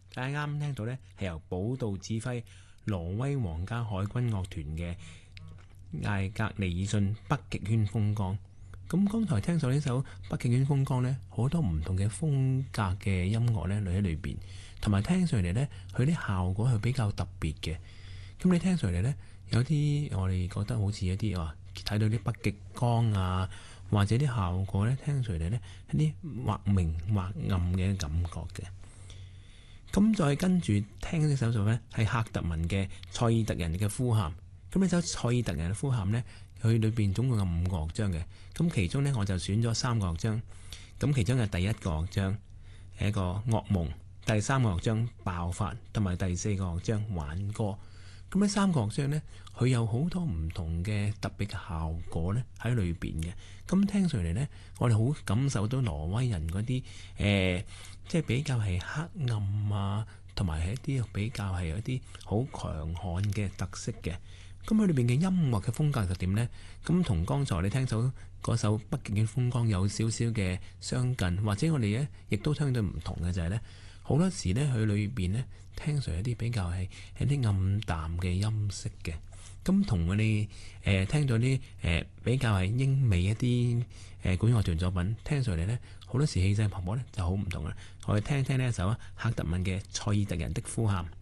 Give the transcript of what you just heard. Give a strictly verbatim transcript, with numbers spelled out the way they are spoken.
大家啱聽到呢係由寶道指揮挪威皇家海軍樂團嘅艾格尼爾遜北極圈風光。咁剛才聽到呢首北極圈風光呢，好多唔同嘅風格嘅音樂呢，類喺裏邊，同埋聽上嚟呢，佢啲效果係比較特別嘅。咁你聽上嚟呢，有啲我哋覺得好似一啲話睇到啲北極光啊，或者啲效果呢，聽上嚟呢，一啲或明或暗嘅感覺嘅。咁再跟住聽呢首作呢，係赫特文嘅賽爾特人嘅呼喊。咁呢首賽爾特人嘅呼喊呢，佢裏邊總共有五個樂章嘅。咁其中呢，我就選咗三個樂章。咁其中嘅第一個樂章係一個噩夢，第三個樂章爆發，同埋第四個樂章挽歌。咁呢三個樂章呢，佢有好多唔同嘅特別嘅效果呢喺裏邊嘅。咁聽上嚟呢，我哋好感受到挪威人嗰啲誒，即係比較係黑暗啊，同埋係一啲比較係一啲好強悍嘅特色嘅。咁佢裏邊嘅音樂嘅風格就點呢？咁同剛才你聽到嗰首北極嘅風光有少少嘅相近，或者我哋呢亦都聽到唔同嘅就係呢。好多時呢，佢裏邊呢聽上一啲比較係一啲暗淡嘅音色嘅。咁同我哋誒聽到啲誒、呃、比較係英美一啲誒、呃、管樂團作品聽上嚟呢，好多時氣勢磅礴呢就好唔同啦。我哋聽聽呢一首啊，赫特文嘅賽爾特人的呼喊。